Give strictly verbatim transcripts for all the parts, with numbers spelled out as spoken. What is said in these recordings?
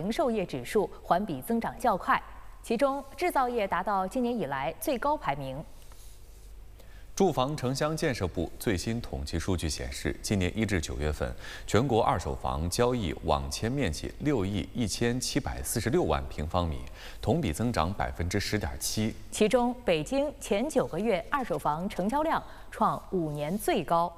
零售业指数环比增长较快，其中制造业达到今年以来最高排名。 住房城乡建设部最新统计数据显示，今年一至九月份，全国二手房交易网签面积六亿一千七百四十六万平方米，同比增长百分之十点七。 其中，北京前九个月二手房成交量创五年最高。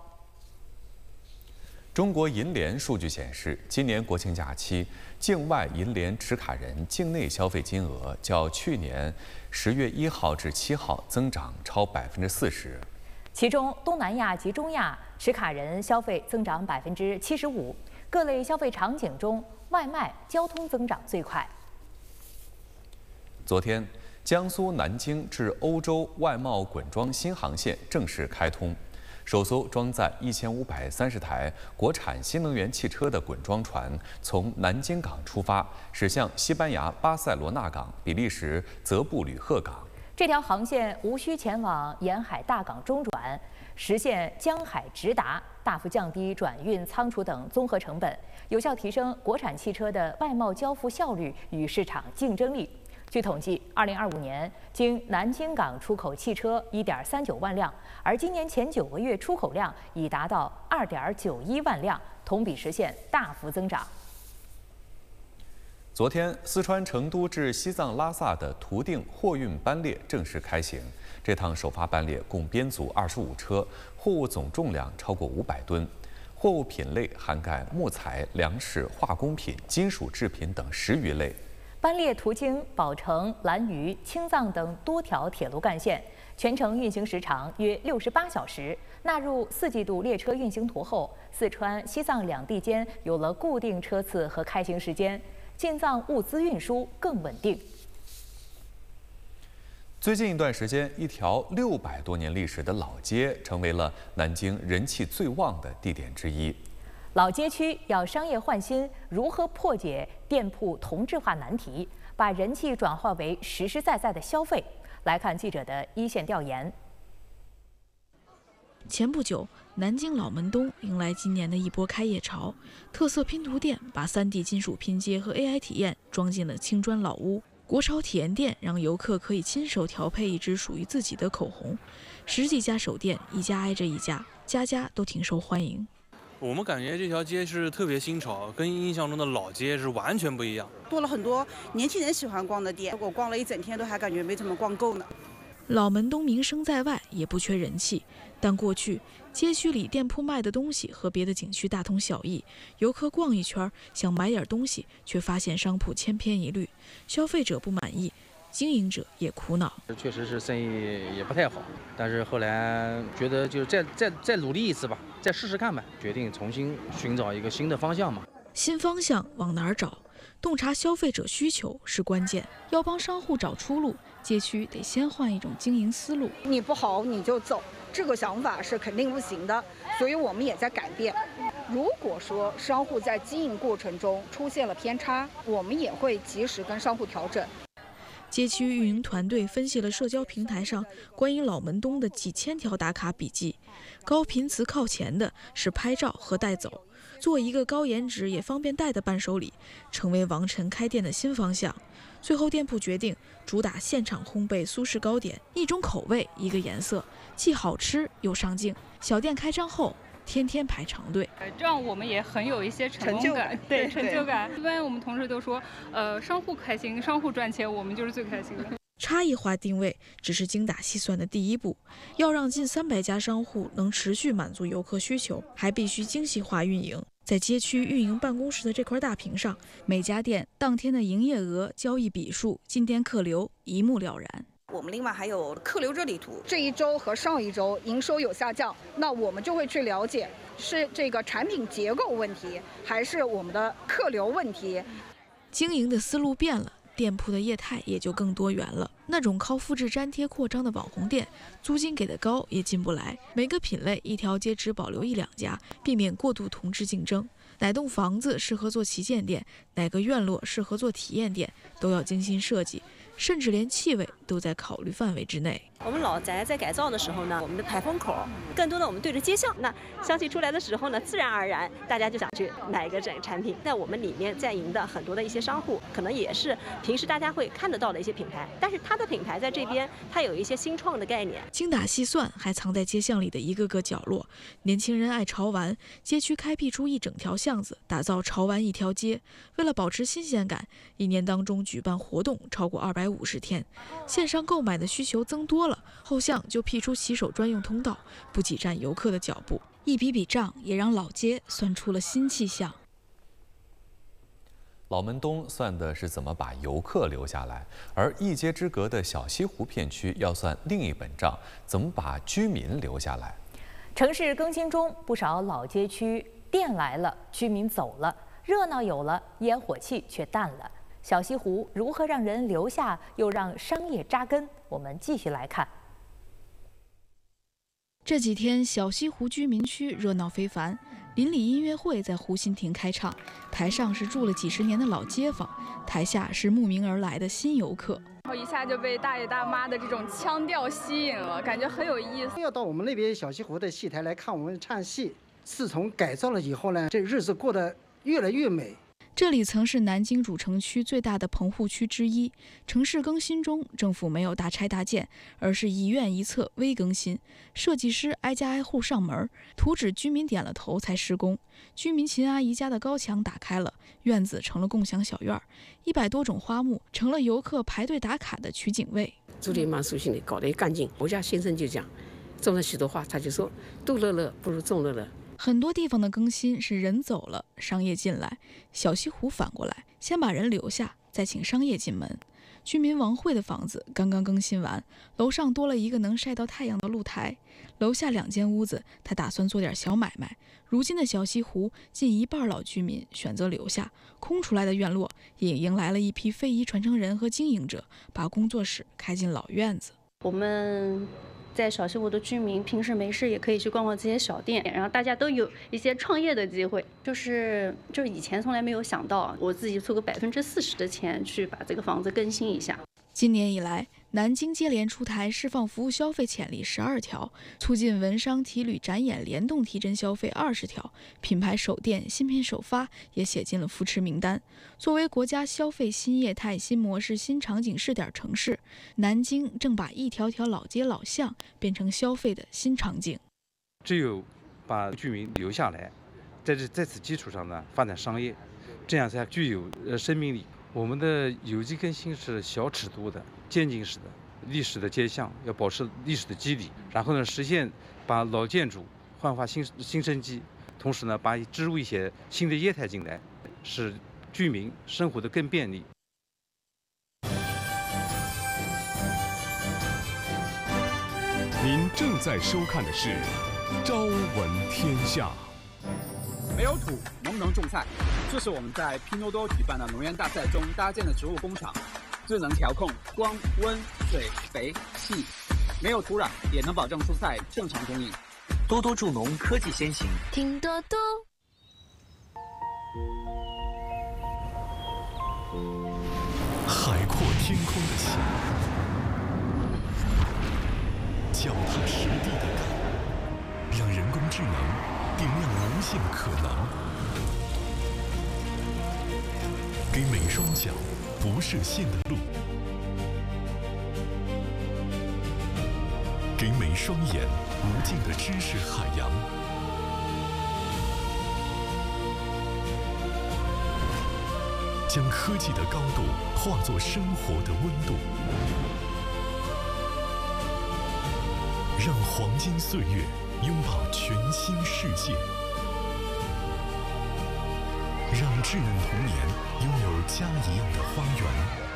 中国银联数据显示，今年国庆假期，境外银联持卡人境内消费金额较去年十月一号至七号增长超百分之四十。 其中，东南亚及中亚持卡人消费增长百分之七十五，各类消费场景中，外卖、交通增长最快。 昨天，江苏南京至欧洲外贸滚装新航线正式开通。 首艘装载一千五百三十台国产新能源汽车的滚装船从南京港出发，驶向西班牙巴塞罗那港、比利时泽布吕赫港。 这条航线无需前往沿海大港中转，实现江海直达，大幅降低转运、仓储等综合成本，有效提升国产汽车的外贸交付效率与市场竞争力。 据统计，二零二五年经南京港出口汽车一点三九万辆，而今年前九个月出口量已达到二点九一万辆，同比实现大幅增长。 昨天，四川成都至西藏拉萨的途定货运班列正式开行。这趟首发班列共编组二十五车，货物总重量超过五百吨，货物品类涵盖木材、粮食、化工品、金属制品等十余类。 班列途经宝成、兰渝、青藏等多条铁路干线，全程运行时长约六十八小时。纳入四季度列车运行图后，四川、西藏两地间有了固定车次和开行时间，进藏物资运输更稳定。 最近一段时间，一条六百多年历史的老街成为了南京人气最旺的地点之一。 老街区要商业换新，如何破解店铺同质化难题，把人气转化为实实在在的消费？来看记者的一线调研。 前不久，南京老门东迎来今年的一波开业潮，特色拼图店把 三 D 金属拼接和 A I 体验装进了青砖老屋。国潮体验店让游客可以亲手调配一支属于自己的口红。十几家手店，一家挨着一家，家家都挺受欢迎。 我们感觉这条街是特别新潮，跟印象中的老街是完全不一样。 多了很多年轻人喜欢逛的店，我逛了一整天都还感觉没怎么逛够呢。 老门东名声在外，也不缺人气，但过去街区里店铺卖的东西和别的景区大同小异，游客逛一圈想买点东西，却发现商铺千篇一律，消费者不满意。 经营者也苦恼， 确实是生意也不太好，但是后来觉得就再再再努力一次吧，再试试看吧，决定重新寻找一个新的方向嘛。 新方向往哪儿找？洞察消费者需求是关键，要帮商户找出路，街区得先换一种经营思路。 你不好你就走，这个想法是肯定不行的，所以我们也在改变。 如果说商户在经营过程中出现了偏差，我们也会及时跟商户调整。 街区运营团队分析了社交平台上关于老门东的几千条打卡笔记，高频词靠前的是拍照和带走，做一个高颜值也方便带的伴手礼，成为王晨开店的新方向。最后店铺决定主打现场烘焙苏式糕点，一种口味一个颜色，既好吃又上镜。小店开张后， 天天排长队， 这样我们也很有一些成功感，对成就感。一般我们同事都说，呃，商户开心，商户赚钱，我们就是最开心的。 差异化定位只是精打细算的第一步，要让近三百家商户能持续满足游客需求，还必须精细化运营。在街区运营办公室的这块大屏上，每家店当天的营业额、交易笔数、进店客流一目了然。 我们另外还有客流热力图， 这一周和上一周营收有下降，那我们就会去了解是这个产品结构问题，还是我们的客流问题。 经营的思路变了，店铺的业态也就更多元了。那种靠复制粘贴扩张的网红店，租金给的高也进不来。每个品类一条街只保留一两家，避免过度同质竞争。哪栋房子适合做旗舰店，哪个院落适合做体验店，都要精心设计。 甚至连气味都在考虑范围之内。 我们老宅在改造的时候呢，我们的排风口更多的我们对着街巷，那香气出来的时候呢，自然而然大家就想去买一个这产品。在我们里面在营的很多的一些商户，可能也是平时大家会看得到的一些品牌，但是它的品牌在这边它有一些新创的概念。 精打细算还藏在街巷里的一个个角落，年轻人爱潮玩，街区开辟出一整条巷子，打造潮玩一条街。为了保持新鲜感，一年当中举办活动超过二百五十天，线上购买的需求增多了，后巷就辟出骑手专用通道，不挤占游客的脚步。一笔笔账也让老街算出了新气象。 老门东算的是怎么把游客留下来，而一街之隔的小西湖片区要算另一本账，怎么把居民留下来。 城市更新中，不少老街区店来了，居民走了，热闹有了，烟火气却淡了。小西湖如何让人留下，又让商业扎根？我们继续来看。 这几天，小西湖居民区热闹非凡，邻里音乐会在湖心亭开唱，台上是住了几十年的老街坊，台下是慕名而来的新游客。 然后一下就被大爷大妈的这种腔调吸引了，感觉很有意思。 要到我们那边小西湖的戏台来看我们唱戏，自从改造了以后呢，这日子过得越来越美。 这里曾是南京主城区最大的棚户区之一。城市更新中，政府没有大拆大建，而是一院一侧微更新，设计师挨家挨户上门，图纸居民点了头才施工。居民秦阿姨家的高墙打开了，院子成了共享小院，一百多种花木成了游客排队打卡的取景位。 朱丽蛮熟悉的，搞得干净。我家先生就讲，种了许多花，他就说杜乐乐不如种乐乐。 很多地方的更新是人走了，商业进来。小西湖反过来，先把人留下，再请商业进门。居民王慧的房子刚刚更新完，楼上多了一个能晒到太阳的露台，楼下两间屋子，他打算做点小买卖。如今的小西湖，近一半老居民选择留下，空出来的院落也迎来了一批非遗传承人和经营者，把工作室开进老院子。 我们在小西湖的居民平时没事也可以去逛逛这些小店，然后大家都有一些创业的机会，就是就是以前从来没有想到，我自己出个百分之四十的钱去把这个房子更新一下。 今年以来，南京接连出台释放服务消费潜力十二条，促进文商体旅展演联动提振消费二十条，品牌首店、新品首发也写进了扶持名单。作为国家消费新业态、新模式、新场景试点城市，南京正把一条条老街老巷变成消费的新场景。 只有把居民留下来，在这在此基础上呢，发展商业，这样才具有呃生命力。我们的有机更新是小尺度的、渐进式的，历史的街巷要保持历史的肌理，然后呢，实现把老建筑焕发新新生机，同时呢，把植入一些新的业态进来，使居民生活的更便利。 您正在收看的是《朝闻天下》。 没有土，能不能种菜？这是我们在拼多多举办的农园大赛中搭建的植物工厂，智能调控光、温、水、肥、气，没有土壤也能保证蔬菜正常供应。 多多助农，科技先行， 听多多。 海阔天空的心，脚踏实地的感，让人工智能点亮无限可能，给每双脚不设限的路，给每双眼无尽的知识海洋。将科技的高度化作生活的温度，让黄金岁月拥抱全新世界，让稚嫩童年拥有家一样的花园。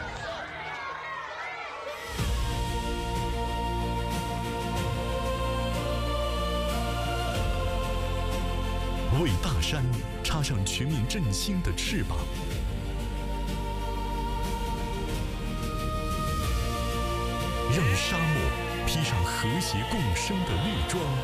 为大山插上全面振兴的翅膀，让沙漠披上和谐共生的绿装。